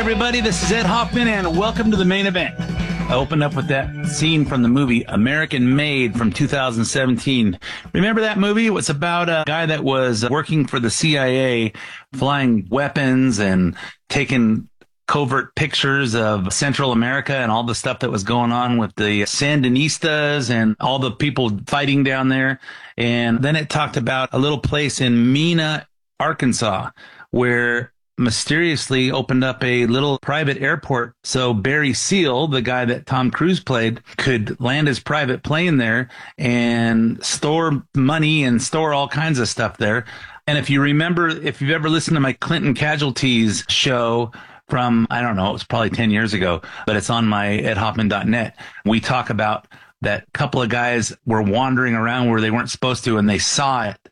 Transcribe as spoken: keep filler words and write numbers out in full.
everybody, this is Ed Hoffman, and welcome to the main event. I opened up with that scene from the movie American Made from two thousand seventeen. Remember that movie? It was about a guy that was working for the C I A, flying weapons and taking covert pictures of Central America and all the stuff that was going on with the Sandinistas and all the people fighting down there. And then it talked about a little place in Mena, Arkansas, where mysteriously opened up a little private airport so Barry Seal, the guy that Tom Cruise played, could land his private plane there and store money and store all kinds of stuff there. And if you remember, if you've ever listened to my Clinton Casualties show from, I don't know, it was probably ten years ago, but it's on my ed hoffman dot net, we talk about that couple of guys were wandering around where they weren't supposed to, and they saw it.